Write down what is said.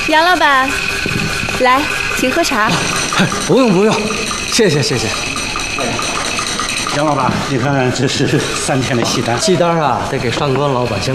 杨老板，来，请喝茶。 不用不用，谢谢谢谢。 杨老板，你看这是3天的戏单。 戏单啊，得给上官老板先